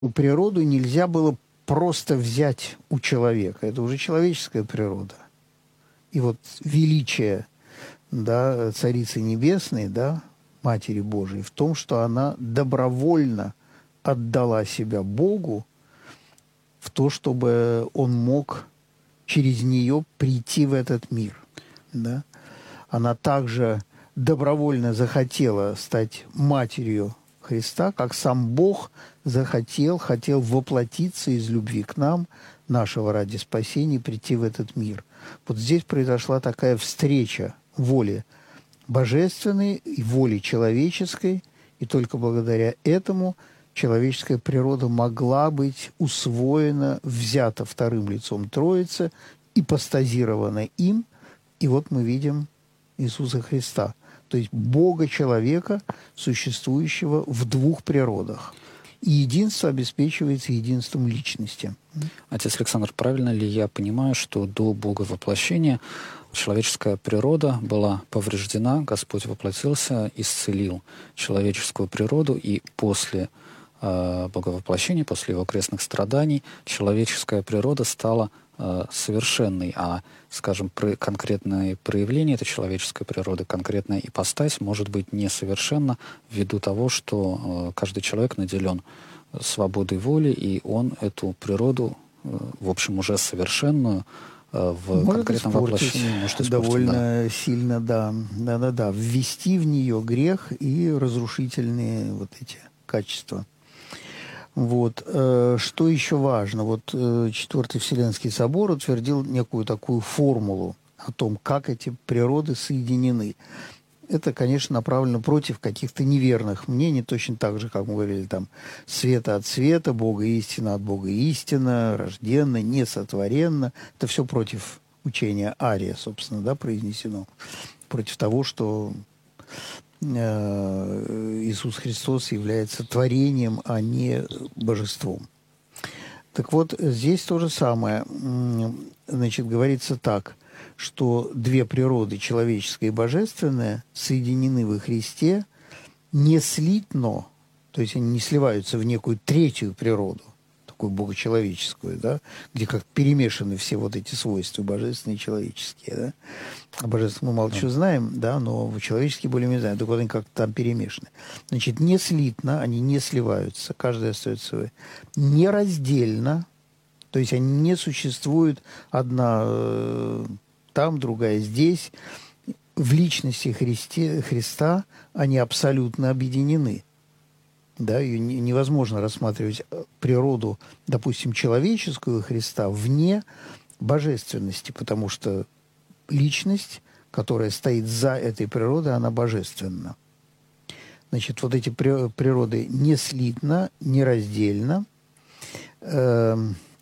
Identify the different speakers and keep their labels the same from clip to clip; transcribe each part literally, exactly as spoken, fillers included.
Speaker 1: Природу нельзя было просто взять у человека. Это уже человеческая природа. И вот величие, да, Царицы Небесной, да, Матери Божией, в том, что она добровольно отдала себя Богу в то, чтобы Он мог через нее прийти в этот мир. Да? Она также добровольно захотела стать матерью Христа, как сам Бог захотел, хотел воплотиться из любви к нам, нашего ради спасения, прийти в этот мир. Вот здесь произошла такая встреча воли божественной и воли человеческой, и только благодаря этому человеческая природа могла быть усвоена, взята вторым лицом Троицы, ипостазирована им, и вот мы видим Иисуса Христа, то есть Бога-человека, существующего в двух природах. И единство обеспечивается единством личности.
Speaker 2: Отец Александр, правильно ли я понимаю, что до Боговоплощения человеческая природа была повреждена, Господь воплотился, исцелил человеческую природу, и после э, Боговоплощения, после его крестных страданий, человеческая природа стала э, совершенной, а, скажем, при конкретное проявление этой человеческой природы, конкретная ипостась может быть несовершенна ввиду того, что э, каждый человек наделен свободой воли, и он эту природу, э, в общем, уже совершенную, в
Speaker 1: может
Speaker 2: конкретном воплощении может испортить,
Speaker 1: довольно
Speaker 2: да.
Speaker 1: сильно, да, да, да, да, ввести в нее грех и разрушительные вот эти качества. Вот. Что еще важно? Вот Четвертый Вселенский собор утвердил некую такую формулу о том, как эти природы соединены. Это, конечно, направлено против каких-то неверных мнений, точно так же, как мы говорили, там, света от света, Бога истина от Бога истина, рожденно, несотворенно. Это все против учения Ария, собственно, да, произнесено. Против того, что э, Иисус Христос является творением, а не божеством. Так вот, здесь то же самое. Значит, говорится так, что две природы, человеческая и божественная, соединены во Христе не слитно, то есть они не сливаются в некую третью природу, такую богочеловеческую, да, где как перемешаны все вот эти свойства божественные и человеческие. Да. О божественном мы мало чего знаем, да, но человеческие более-менее знаем, так вот они как-то там перемешаны. Значит, не слитно, они не сливаются, каждый остается свой. Нераздельно, то есть они не существуют одна э, там, другая здесь. В личности Христе, Христа они абсолютно объединены. Да, ее невозможно рассматривать природу, допустим, человеческую Христа вне божественности, потому что личность, которая стоит за этой природой, она божественна. Значит, вот эти природы не слитно, нераздельно, э,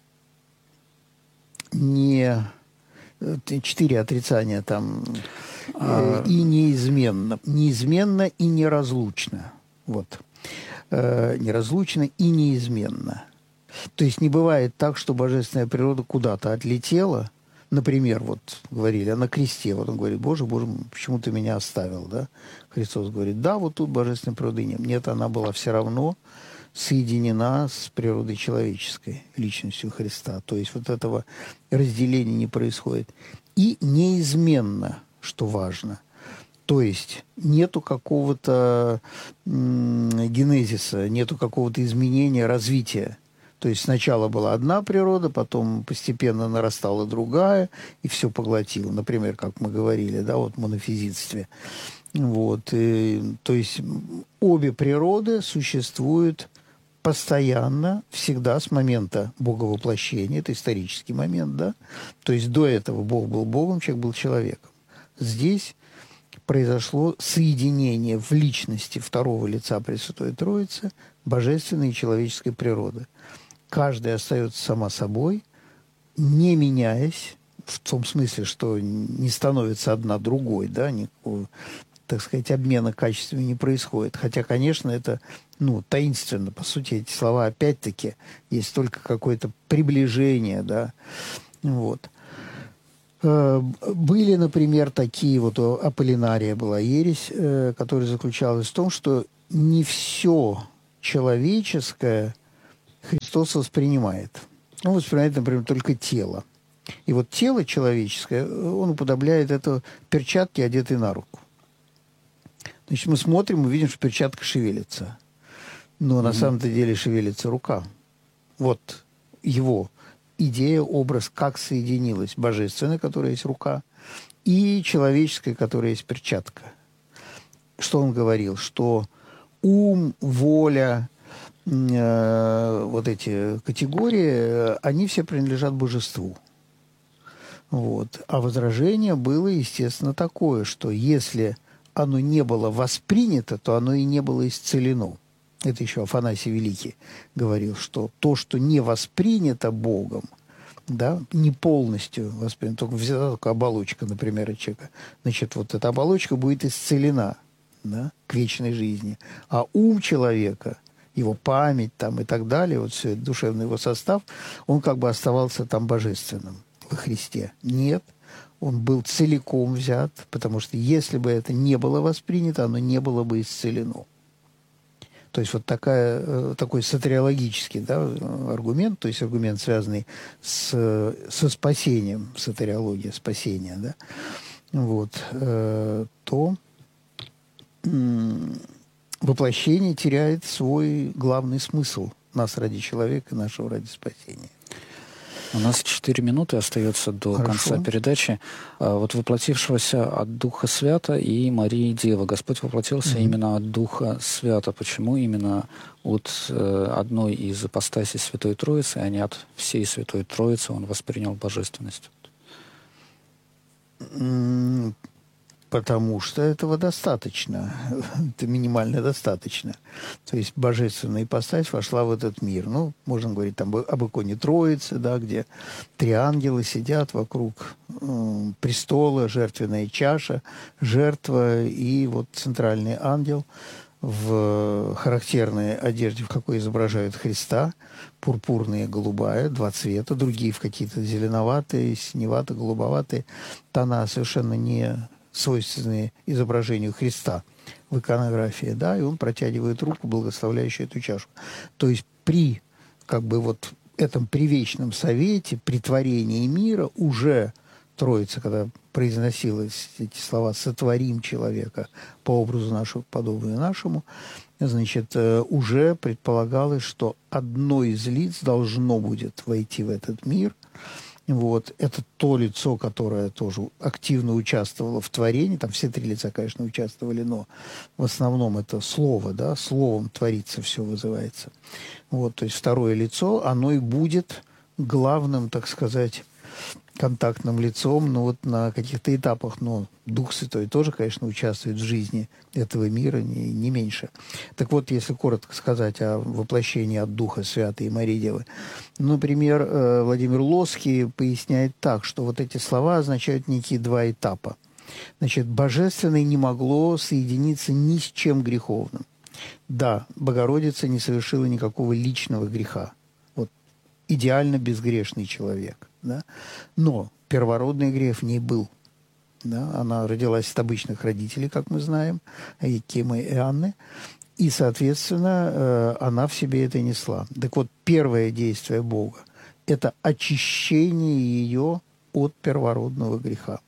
Speaker 1: не... Четыре отрицания там. Э, и неизменно. Неизменно и неразлучно. Вот. Э, неразлучно и неизменно. То есть не бывает так, что божественная природа куда-то отлетела. Например, вот говорили, а на кресте, вот он говорит, Боже, Боже, почему ты меня оставил, да? Христос говорит, да, вот тут божественной природы нет. Нет, она была все равно соединена с природой человеческой, личностью Христа. То есть вот этого разделения не происходит. И неизменно, что важно. То есть нету какого-то генезиса, нету какого-то изменения, развития. То есть сначала была одна природа, потом постепенно нарастала другая, и все поглотило. Например, как мы говорили, да, вот в монофизитстве. Вот. И, то есть обе природы существуют постоянно, всегда с момента боговоплощения, это исторический момент, да, то есть до этого Бог был Богом, человек был человеком. Здесь произошло соединение в личности второго лица Пресвятой Троицы божественной и человеческой природы. Каждая остается сама собой, не меняясь, в том смысле, что не становится одна другой, да, никакого, так сказать, обмена качествами не происходит. Хотя, конечно, это, ну, таинственно. По сути, эти слова, опять-таки, есть только какое-то приближение, да. Вот. Были, например, такие, вот у Аполлинария была ересь, которая заключалась в том, что не все человеческое Христос воспринимает? Он воспринимает, например, только тело. И вот тело человеческое, он уподобляет это перчатке, одетой на руку. Значит, мы смотрим, мы видим, что перчатка шевелится. Но mm-hmm. на самом-то деле шевелится рука. Вот его идея, образ, как соединилась божественная, которая есть рука, и человеческая, которая есть перчатка. Что он говорил? Что ум, воля, э, вот эти категории, они все принадлежат божеству. Вот. А возражение было, естественно, такое, что если оно не было воспринято, то оно и не было исцелено. Это еще Афанасий Великий говорил, что то, что не воспринято Богом, да, не полностью воспринято, только взята только оболочка, например, от человека, значит, вот эта оболочка будет исцелена, да, к вечной жизни. А ум человека, его память там и так далее, вот все, душевный его состав, он как бы оставался там божественным во Христе. Нет, он был целиком взят, потому что если бы это не было воспринято, оно не было бы исцелено. То есть вот такая, такой сатериологический, да, аргумент, то есть аргумент, связанный с, со спасением, сатериология спасения, да, вот, э, то м- воплощение теряет свой главный смысл нас ради человека, нашего ради спасения.
Speaker 2: У нас четыре минуты остается до
Speaker 1: Хорошо. Конца
Speaker 2: передачи. Вот воплотившегося от Духа Свята и Марии Девы. Господь воплотился mm-hmm. именно от Духа Свята. Почему именно от э, одной из ипостасей Святой Троицы, а не от всей Святой Троицы он воспринял божественность?
Speaker 1: Mm-hmm. Потому что этого достаточно. Это минимально достаточно. То есть божественная ипостась вошла в этот мир. Ну, можно говорить там об иконе Троицы, да, где три ангела сидят вокруг э, престола, жертвенная чаша, жертва и вот центральный ангел в характерной одежде, в какой изображают Христа, пурпурная и голубая, два цвета, другие в какие-то зеленоватые, синевато-голубоватые тона, совершенно не свойственные изображению Христа в иконографии, да, и он протягивает руку, благословляющую эту чашу. То есть при, как бы вот этом привечном совете, при творении мира уже Троица, когда произносилась эти слова «сотворим человека по образу нашему, подобию нашему», значит, уже предполагалось, что одно из лиц должно будет войти в этот мир. Вот. Это то лицо, которое тоже активно участвовало в творении. Там все три лица, конечно, участвовали, но в основном это слово, да, словом творится все, вызывается. Вот. То есть второе лицо, оно и будет главным, так сказать, контактным лицом, но вот на каких-то этапах, но Дух Святой тоже, конечно, участвует в жизни этого мира не, не меньше. Так вот, если коротко сказать о воплощении от Духа Святой и Марии Девы, например, Владимир Лоский поясняет так, что вот эти слова означают некие два этапа. Значит, божественное не могло соединиться ни с чем греховным. Да, Богородица не совершила никакого личного греха. Вот идеально безгрешный человек. Да? Но первородный грех в ней был. Да? Она родилась от обычных родителей, как мы знаем, Якима и Анны, и, соответственно, она в себе это несла. Так вот, первое действие Бога – это очищение ее от первородного греха.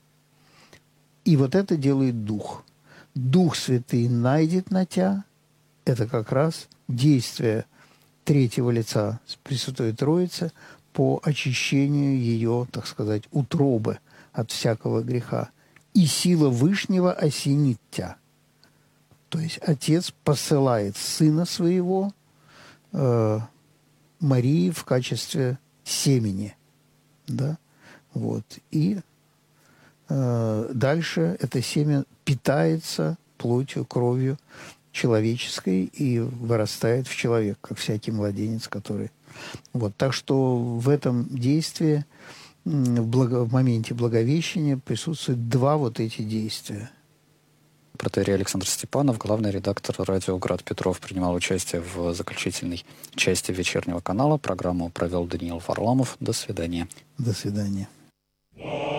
Speaker 1: И вот это делает Дух. Дух Святый найдет на тебя – это как раз действие третьего лица Пресвятой Троицы – по очищению ее, так сказать, утробы от всякого греха. И сила Вышнего осенит тебя. То есть Отец посылает Сына Своего э, Марии в качестве семени. Да? Вот. И э, дальше это семя питается плотью, кровью человеческой и вырастает в человека, как всякий младенец, который... Вот, так что в этом действии, в, благо, в моменте Благовещения присутствуют два вот эти действия.
Speaker 2: Протоиерей Александр Степанов, главный редактор радио «Град Петров», принимал участие в заключительной части вечернего канала. Программу провел Даниил Варламов. До свидания.
Speaker 1: До свидания.